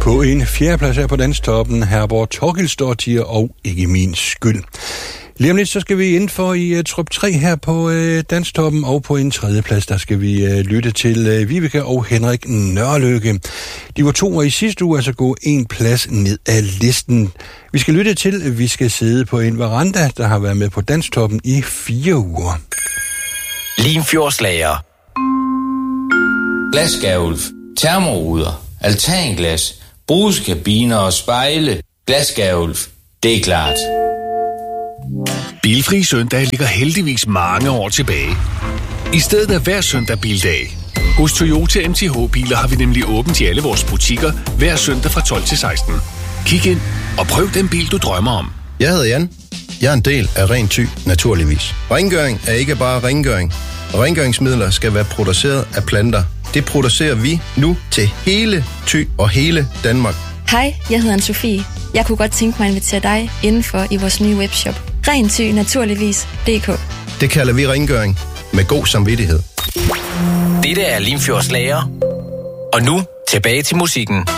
På en fjerdeplads er på Danstoppen Herborg Torgilsdottir og Ikke min skyld. Lige om lidt, så skal vi indenfor i top 3 her på Danstoppen, og på en tredjeplads, der skal vi lytte til Vibeke og Henrik Nørlykke. De var 2 i sidste uge, altså gå en plads ned af listen. Vi skal lytte til, vi skal sidde på en veranda, der har været med på Danstoppen i 4 uger. Limfjordslager. Glasgavl, termoruder, altanglas, brugskabiner og spejle. Glasgavl, det er klart. Bilfri søndag ligger heldigvis mange år tilbage. I stedet er hver søndag bildag. Hos Toyota MTH-biler har vi nemlig åbent i alle vores butikker hver søndag fra 12 til 16. Kig ind og prøv den bil, du drømmer om. Jeg hedder Jan. Jeg er en del af Ren Thy, naturligvis. Rengøring er ikke bare rengøring. Rengøringsmidler skal være produceret af planter. Det producerer vi nu til hele Thy og hele Danmark. Hej, jeg hedder Anne-Sophie. Jeg kunne godt tænke mig at invitere dig indenfor i vores nye webshop. Ren Thy, naturligvis.dk. Det kalder vi rengøring med god samvittighed. Dette er Limfjordslager. Og nu tilbage til musikken.